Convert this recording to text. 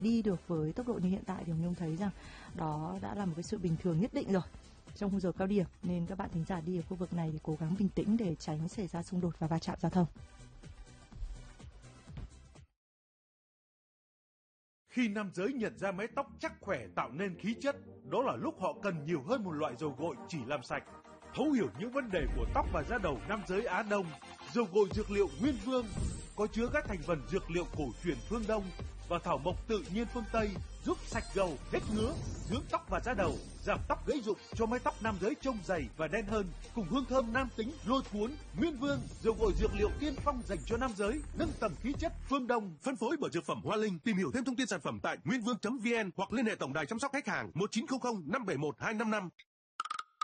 đi được với tốc độ như hiện tại thì Nhung thấy rằng đó đã là một cái sự bình thường nhất định rồi trong khung giờ cao điểm, nên các bạn thính giả đi ở khu vực này thì cố gắng bình tĩnh để tránh xảy ra xung đột và va chạm giao thông. Khi nam giới nhận ra mái tóc chắc khỏe tạo nên khí chất, đó là lúc họ cần nhiều hơn một loại dầu gội chỉ làm sạch. Thấu hiểu những vấn đề của tóc và da đầu nam giới Á Đông, dầu gội dược liệu Nguyên Vương có chứa các thành phần dược liệu cổ truyền phương Đông và thảo mộc tự nhiên phương Tây, giúp sạch gầu, hết ngứa, dưỡng tóc và da đầu, giảm tóc gãy rụng, cho mái tóc nam giới trông dày và đen hơn, cùng hương thơm nam tính lôi cuốn. Nguyên Vương, dầu gội dược liệu tiên phong dành cho nam giới, nâng tầm khí chất phương Đông. Phân phối bởi Dược phẩm Hoa Linh. Tìm hiểu thêm thông tin sản phẩm tại nguyên vương.vn hoặc liên hệ tổng đài chăm sóc khách hàng 1900 571 255.